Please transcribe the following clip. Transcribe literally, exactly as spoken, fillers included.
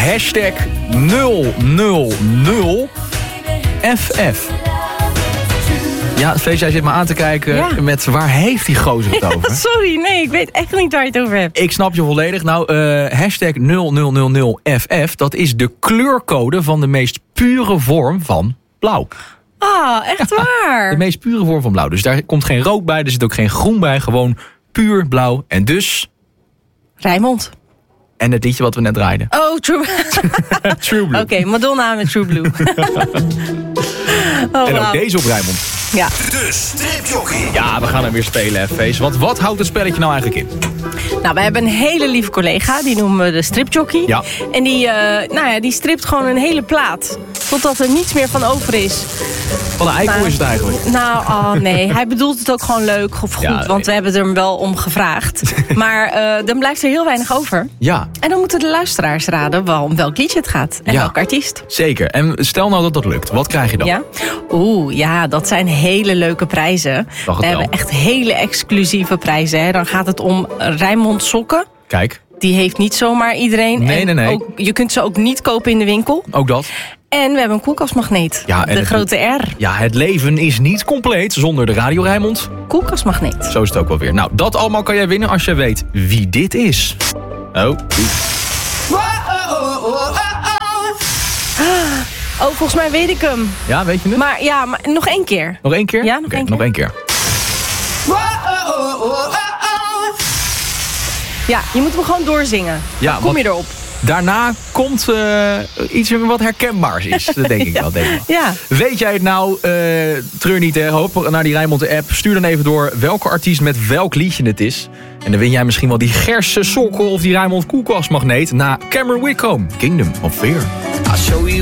Hashtag nul nul nul F F. Ja, Feest, jij zit me aan te kijken ja. met waar heeft die gozer het over? Sorry, nee, ik weet echt niet waar je het over hebt. Ik snap je volledig. Nou, uh, hashtag nul nul nul nul F F, dat is de kleurcode van de meest pure vorm van blauw. Ah, echt waar? De meest pure vorm van blauw. Dus daar komt geen rood bij, er zit ook geen groen bij. Gewoon puur blauw. En dus... Rijnmond. En het liedje wat we net draaiden. Oh, True True Blue. Oké, okay, Madonna met True Blue. oh, en ook wow. deze op Rijnmond. Ja. De stripjockey. Ja, we gaan hem weer spelen, hè, Feest. Want wat houdt het spelletje nou eigenlijk in? Nou, we hebben een hele lieve collega, die noemen we de stripjockey. Ja. En die, uh, nou ja, die stript gewoon een hele plaat. Totdat er niets meer van over is. Wat een eikel nou, is het eigenlijk. Nou, oh nee. Hij bedoelt het ook gewoon leuk of goed. Ja, nee. Want we hebben er hem wel om gevraagd. Maar uh, dan blijft er heel weinig over. Ja. En dan moeten de luisteraars raden wel, om welk liedje het gaat. En ja. welke artiest. Zeker. En stel nou dat dat lukt. Wat krijg je dan? Ja? Oeh, ja, dat zijn hele leuke prijzen. We wel. hebben echt hele exclusieve prijzen. Hè. Dan gaat het om Rijnmond sokken. Kijk. Die heeft niet zomaar iedereen. Nee, en nee, nee. Ook, je kunt ze ook niet kopen in de winkel. Ook dat. En we hebben een koelkastmagneet. Ja, de het, grote R. Ja, het leven is niet compleet zonder de Radio Rijnmond. Koelkastmagneet. Zo is het ook wel weer. Nou, dat allemaal kan jij winnen als je weet wie dit is. Oh. Oh, volgens mij weet ik hem. Ja, weet je het? Maar ja, maar nog één keer. Nog één keer? Ja, nog okay, één keer. Nog één keer. Ja, je moet hem gewoon doorzingen. Ja, kom je erop. Daarna komt uh, iets wat herkenbaars is. Dat denk ik ja. wel. Denk ik wel. Ja. Weet jij het nou? Uh, treur niet, hè. Hoop naar die Rijnmond app. Stuur dan even door welke artiest met welk liedje het is. En dan win jij misschien wel die Gerse sokken of die Rijnmond koelkastmagneet na Cameron Wickham. Kingdom of Fear. I'll show you